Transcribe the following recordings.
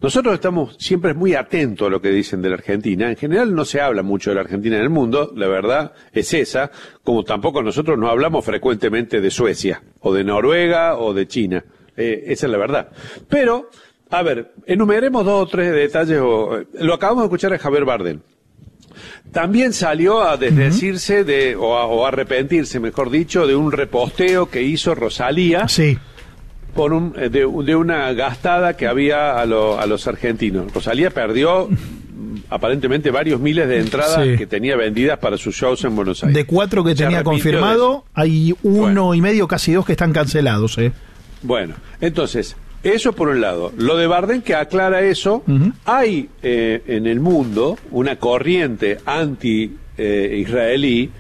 nosotros estamos siempre muy atentos a lo que dicen de la Argentina. En general no se habla mucho de la Argentina en el mundo, la verdad es esa, como tampoco nosotros no hablamos frecuentemente de Suecia, o de Noruega, o de China. Esa es la verdad. Pero, a ver, enumeremos 2 o 3 detalles. Lo acabamos de escuchar a Javier Bardem. También salió a desdecirse o a arrepentirse, mejor dicho, de un reposteo que hizo Rosalía. Sí. Por de una gastada que había a los argentinos. Rosalía perdió aparentemente varios miles de entradas que tenía vendidas para sus shows en Buenos Aires. De 4 que tenía confirmado, hay 1 y medio, casi 2 que están cancelados. Bueno, entonces, eso por un lado. Lo de Bardem, que aclara eso, hay en el mundo una corriente anti-israelí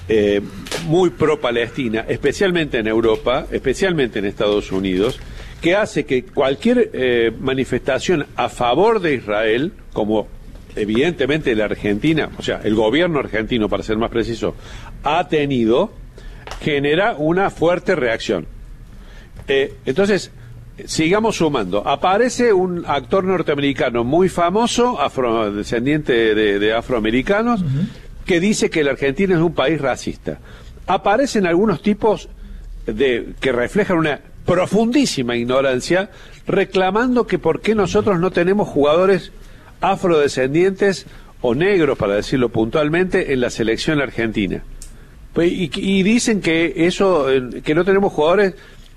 muy pro-Palestina, especialmente en Europa, especialmente en Estados Unidos, que hace que cualquier manifestación a favor de Israel, como evidentemente la Argentina, o sea, el gobierno argentino, para ser más preciso, ha tenido, genera una fuerte reacción. Entonces, sigamos sumando. Aparece un actor norteamericano muy famoso, descendiente de afroamericanos, que dice que la Argentina es un país racista. Aparecen algunos tipos que reflejan una profundísima ignorancia, reclamando que por qué nosotros no tenemos jugadores afrodescendientes o negros, para decirlo puntualmente, en la selección argentina. Y dicen que eso, que no tenemos jugadores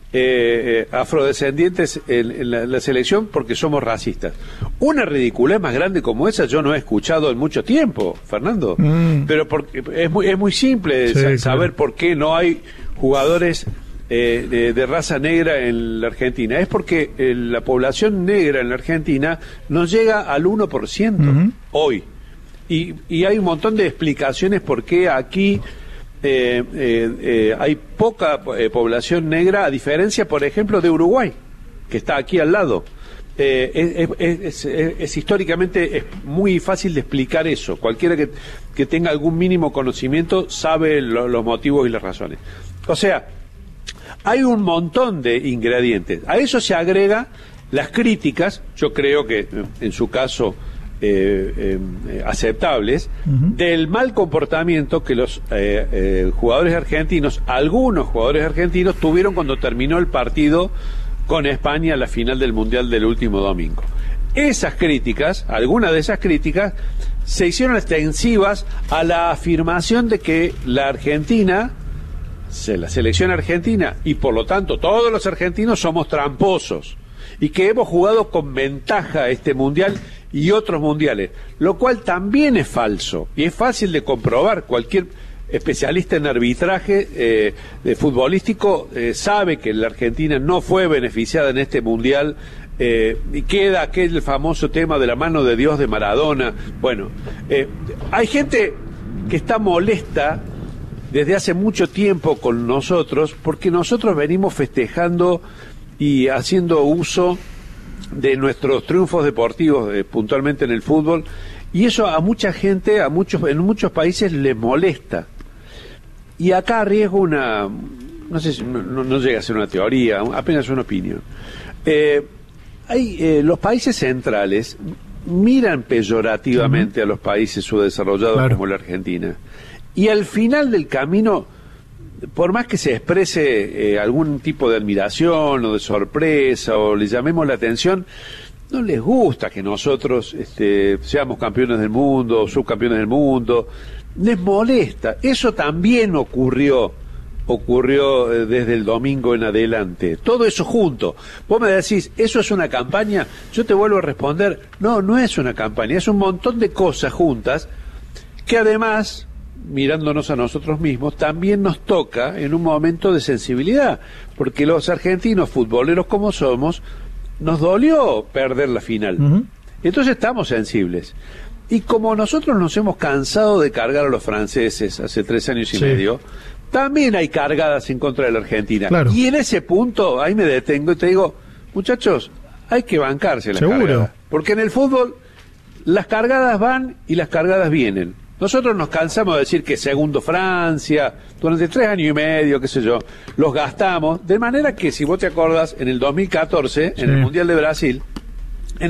afrodescendientes en la selección porque somos racistas. Una ridiculez más grande como esa yo no he escuchado en mucho tiempo, Fernando. Pero porque es muy simple saber por qué no hay jugadores de raza negra en la Argentina. Es porque la población negra en la Argentina no llega al 1% hoy. Y hay un montón de explicaciones por qué aquí hay poca población negra, a diferencia, por ejemplo, de Uruguay, que está aquí al lado. Es históricamente es muy fácil de explicar eso. Cualquiera que tenga algún mínimo conocimiento sabe los motivos y las razones. O sea, hay un montón de ingredientes. A eso se agrega las críticas, yo creo que en su caso aceptables, del mal comportamiento que los jugadores argentinos, algunos jugadores argentinos, tuvieron cuando terminó el partido con España, la final del Mundial del último domingo. Esas críticas, algunas de esas críticas, se hicieron extensivas a la afirmación de que la Argentina, la selección argentina, y por lo tanto todos los argentinos somos tramposos, y que hemos jugado con ventaja este Mundial y otros mundiales, lo cual también es falso, y es fácil de comprobar. Cualquier especialista en arbitraje de futbolístico sabe que la Argentina no fue beneficiada en este Mundial, y queda aquel famoso tema de la mano de Dios de Maradona. Bueno, hay gente que está molesta desde hace mucho tiempo con nosotros, porque nosotros venimos festejando y haciendo uso de nuestros triunfos deportivos, puntualmente en el fútbol, y eso a mucha gente, en muchos países les molesta. Y acá arriesgo no sé si no llega a ser una teoría, apenas una opinión. Los países centrales miran peyorativamente a los países subdesarrollados como la Argentina. Y al final del camino, por más que se exprese algún tipo de admiración o de sorpresa o le llamemos la atención, no les gusta que nosotros seamos campeones del mundo, subcampeones del mundo. Les molesta. Eso también ocurrió desde el domingo en adelante. Todo eso junto. Vos me decís, ¿eso es una campaña? Yo te vuelvo a responder, no es una campaña, es un montón de cosas juntas que además, mirándonos a nosotros mismos, también nos toca en un momento de sensibilidad, porque los argentinos futboleros como somos, nos dolió perder la final. Entonces estamos sensibles. Y como nosotros nos hemos cansado de cargar a los franceses hace 3 años y medio, también hay cargadas en contra de la Argentina. Claro. Y en ese punto, ahí me detengo y te digo, muchachos, hay que bancarse las cargadas. Porque en el fútbol, las cargadas van y las cargadas vienen. Nosotros nos cansamos de decir que segundo Francia, durante 3 años y medio, qué sé yo, los gastamos, de manera que, si vos te acordás, en el 2014, en el Mundial de Brasil,